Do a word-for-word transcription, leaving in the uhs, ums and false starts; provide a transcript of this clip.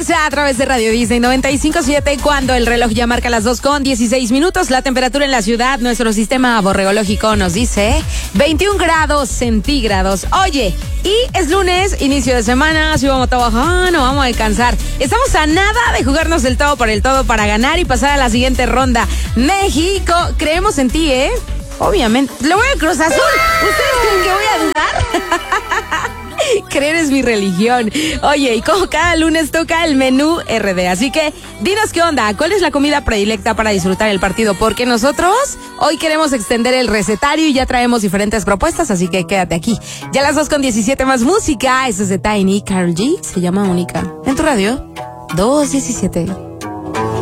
Exa a través de Radio Disney noventa y cinco punto siete, cuando el reloj ya marca las dos con dieciséis minutos. La temperatura en la ciudad, nuestro sistema borregológico nos dice veintiún grados centígrados. Oye, y es lunes, inicio de semana, si vamos a trabajar, no vamos a descansar. Estamos a nada de jugarnos el todo por el todo para ganar y pasar a la siguiente ronda. México, creemos en ti, ¿eh? Obviamente. Le voy a Cruz Azul. ¿Ustedes creen que voy a dudar? Creer es mi religión. Oye, y como cada lunes toca el menú R D, así que dinos qué onda, ¿cuál es la comida predilecta para disfrutar el partido? Porque nosotros hoy queremos extender el recetario y ya traemos diferentes propuestas, así que quédate aquí. Ya las dos con diecisiete, más música. Eso es de Tiny, Karol G, se llama Única. En tu radio, dos diecisiete.